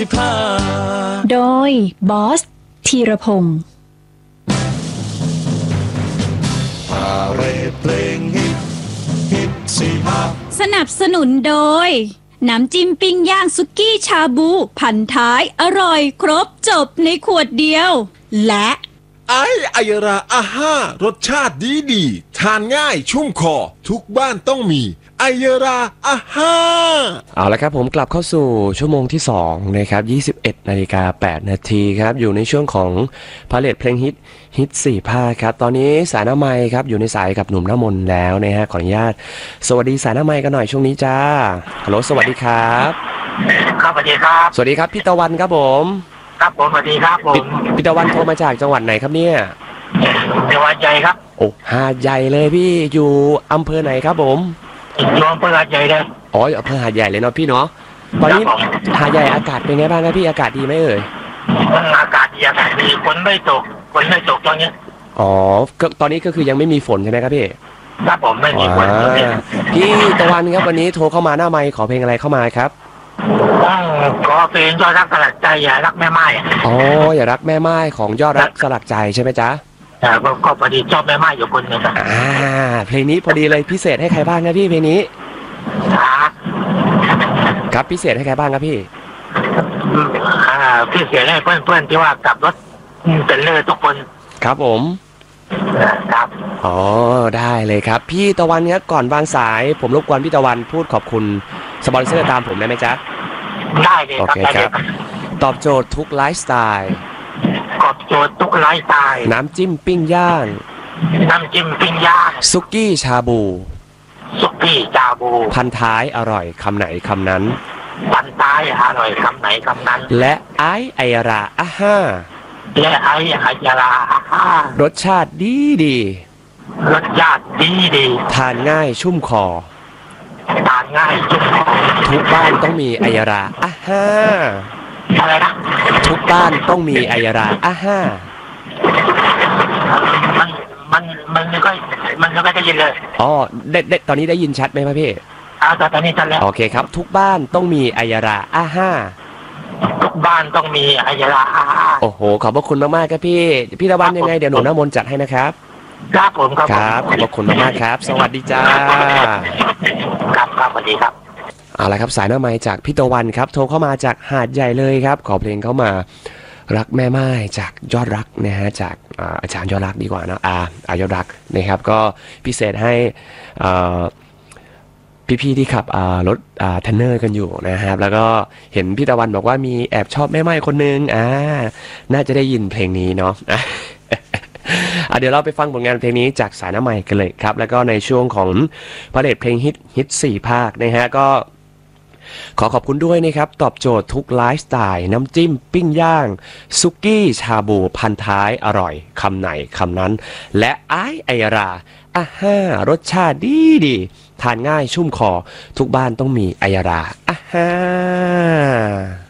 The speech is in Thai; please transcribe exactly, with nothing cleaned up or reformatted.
โดยบอสธีรพงศ์สนับสนุนโดยน้ำจิ้มปิ้งย่างสุกี้ชาบูพันท้ายอร่อยครบจบในขวดเดียวและไอไอยราอาห้ารสชาติดีดีทานง่ายชุ่มคอทุกบ้านต้องมีไอยราอาห้าเอาละครับผมกลับเข้าสู่ชั่วโมงที่สองนะครับยี่สิบเอ็ดนาฬิกาแปดนาทีครับอยู่ในช่วงของพาเลทเพลงฮิตฮิตสี่ภาคครับตอนนี้สายน้ำไมครับอยู่ในสายกับหนุ่มน้ำมนต์แล้วนะฮะขออนุญาตสวัสดีสายน้ำไมกันหน่อยช่วงนี้จ้าฮัลโหลสวัสดีครับครับสวัสดีครับสวัสดีครับพี่ตะวันครับผมครับผมสวัสดีครับผมพี่ตะวันโทรมาจากจังหวัดไหนครับเนี่ยจังหวัดใหญ่ครับโอ้หาดใหญ่เลยพี่อยู่อำเภอไหนครับผมอยู่อำเภอหาดใหญ่เลยอ๋ออำเภอหาดใหญ่เลยเนาะพี่เนาะตอนนี้หาดใหญ่อากาศเป็นไงบ้างครับพี่อากาศดีไหมเอ่ยอากาศดีอากาศดีฝนไม่ตกฝนไม่ตกตอนนี้อ๋อก็ตอนนี้ก็คือยังไม่มีฝนใช่ไหมครับพี่ครับผมไม่มีฝนพี่ตะวันครับวันนี้โทรเข้ามาหน้าไมค์ขอเพลงอะไรเข้ามาครับขอเพลงยอดรักสลักใจอย่ารักแม่ไม้อ๋ออย่ารักแม่ไม้ของยอดรักสลักใจใช่ไหมจ๊ะก็พอดีชอบแม่ไม้อยู่คนหนึ่งอ่าเพลงนี้พอดีเลยพิเศษให้ใครบ้างนะพี่เพลงนี้ครับพิเศษให้ใครบ้างครับพี่อ่าพิเศษให้เพื่อนๆที่ว่าขับรถเป็นเลือดทุกคนครับผมครับอ๋อได้เลยครับพี่ตะวันครับก่อนวางสายผมรบกวนพี่ตะวันพูดขอบคุณสปอนเซอร์ตามผมได้ไหมจ๊ะได้เลยครับโอเคครับตอบโจทย์ทุกไลฟ์สไตล์ตอบโจทย์ทุกไลฟ์สไตล์น้ำจิ้มปิ้งย่างน้ำจิ้มปิ้งย่างซุกี้ชาบูซุกี้ชาบูพันท้ายอร่อยคำไหนคำนั้นพันท้ายอร่อยคำไหนคำนั้นและไอไอราอาห้าและไอไอยาลาอาห้ารสชาติดีดีรสชาติดีดีทานง่ายชุ่มคอทานง่ายชุ่มคอทุกบ้านต้องมีไอยาราอาห้าอะไรนะทุกบ้านต้องมีไอยาราอาห้ามันมันมันไม่ค่อยมันไม่ค่อยได้ยินเลยอ๋อได้ได้ตอนนี้ได้ยินชัดไหมครับพี่อ่าตอนนี้ชัดแล้วโอเคครับทุกบ้านต้องมีไอยาราอาห้าทุกบ้านต้องมีไอยาราอาห้าโอ้โหขอบพระคุณมากๆครับพี่พี่ตะวันยังไงเดี๋ยวหนูน้ำมนต์จัดให้นะครับครับผมครับครับขอบพระคุณมากๆครับสวัสดีจ้าครับครับสวัสดีครับเอาละครับสายหน้าไมค์จากพี่ตะวันครับโทรเข้ามาจากหาดใหญ่เลยครับขอเพลงเข้ามารักแม่ไม้จากยอดรักนะฮะจากอาจารย์ยอดรักดีกว่านะอาอายอดรักนะครับก็พิเศษให้พี่ๆที่ขับรถเทนเนอร์กันอยู่นะครับแล้วก็เห็นพี่ตะวันบอกว่ามีแอบชอบแม่ไม้คนนึงอ่าน่าจะได้ยินเพลงนี้เนาะเดี๋ยวเราไปฟังผลงานเพลงนี้จากสายน้ำไมค์กันเลยครับแล้วก็ในช่วงของพาเลทเพลงฮิตฮิตสี่ภาคนะฮะก็ขอขอบคุณด้วยนะครับตอบโจทย์ทุกไลฟ์สไตล์น้ำจิ้มปิ้งย่างซุกี้ชาบูพันท้ายอร่อยคำไหนคำนั้นและไอไอราอาห้ารสชาติดีดีทานง่ายชุ่มคอทุกบ้านต้องมีไอราอาห้า